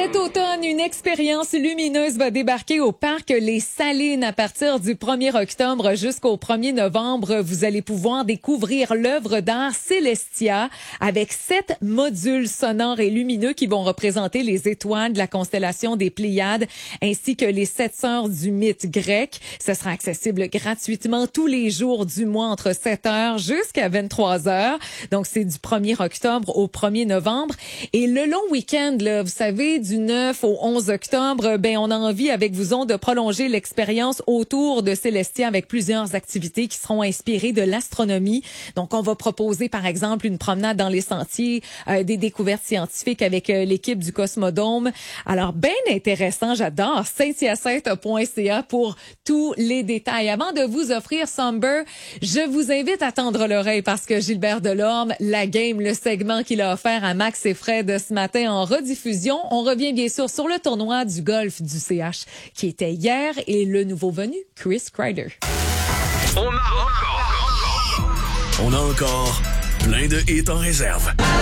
Cet automne, une expérience lumineuse va débarquer au parc Les Salines à partir du 1er octobre jusqu'au 1er novembre. Vous allez pouvoir découvrir l'œuvre d'art Celestia avec 7 modules sonores et lumineux qui vont représenter les étoiles de la constellation des Pléiades ainsi que les 7 sœurs du mythe grec. Ce sera accessible gratuitement tous les jours du mois entre 7h jusqu'à 23h. Donc, c'est du 1er octobre au 1er novembre. Et le long week-end, là, vous savez, du 9 au 11 octobre, on a envie avec vous de prolonger l'expérience autour de Celestia avec plusieurs activités qui seront inspirées de l'astronomie. Donc, on va proposer, par exemple, une promenade dans les sentiers, des découvertes scientifiques avec l'équipe du Cosmodome. Alors, bien intéressant, j'adore. Saint-Hyacinthe.ca pour tous les détails. Avant de vous offrir Somber, je vous invite à tendre l'oreille parce que Gilbert Delorme, la game, le segment qu'il a offert à Max et Fred ce matin en rediffusion. On revient bien sûr sur le tournoi du golf du CH qui était hier et le nouveau venu, Chris Kreider. On a encore plein de hits en réserve.